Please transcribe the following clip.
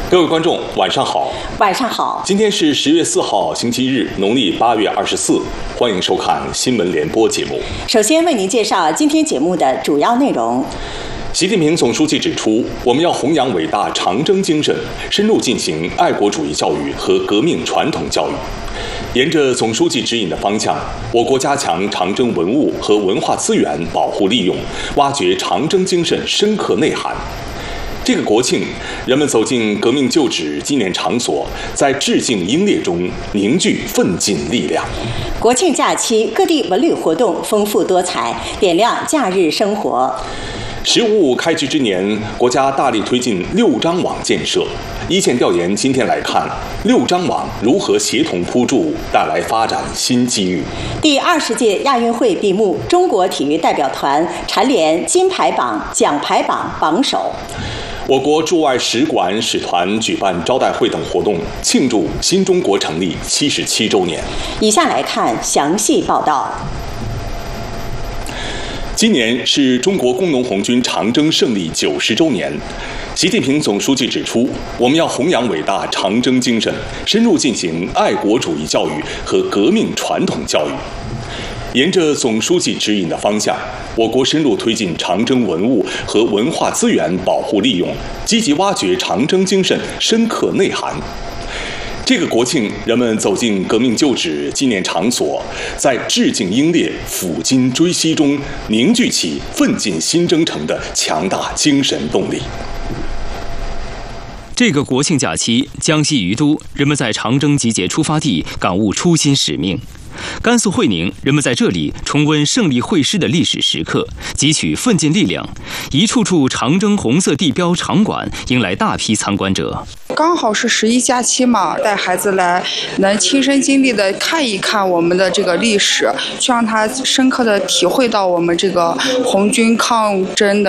各位观众，晚上好。 晚上好。 今天是10月4号，星期日，农历8月24。欢迎收看新闻联播节目。 首先为您介绍今天节目的主要内容。 习近平总书记指出，我们要弘扬伟大长征精神，深入进行爱国主义教育和革命传统教育。沿着总书记指引的方向，我国加强长征文物和文化资源保护利用，挖掘长征精神深刻内涵。这个国庆，人们走进革命旧址纪念场所，在致敬英烈中凝聚奋进力量。 国庆假期，各地文旅活动丰富多彩，点亮假日生活。 十五开局之年，国家大力推进6张网建设。一线调研今天来看，6张网如何协同铺筑，带来发展新机遇。 第20届亚运会闭幕，中国体育代表团蝉联金牌榜、奖牌榜榜首。 我国驻外使馆使团举办招待会等活动，庆祝新中国成立77周年。 以下来看详细报道。 今年是中国工农红军长征胜利90周年。习近平总书记指出，我们要弘扬伟大长征精神，深入进行爱国主义教育和革命传统教育。沿着总书记指引的方向，我国深入推进长征文物和文化资源保护利用，积极挖掘长征精神深刻内涵。这个国庆，人们走进革命旧址纪念场所，在致敬英烈、抚今追昔中凝聚起奋进新征程的强大精神动力。 这个国庆假期，江西于都，人们在长征集结出发地感悟初心使命；甘肃会宁，人们在这里重温胜利会师的历史时刻，汲取奋进力量。一处处长征红色地标场馆迎来大批参观者。 刚好是11假期嘛，带孩子来，能亲身经历的看一看我们的这个历史，去让他深刻的体会到我们这个红军抗争的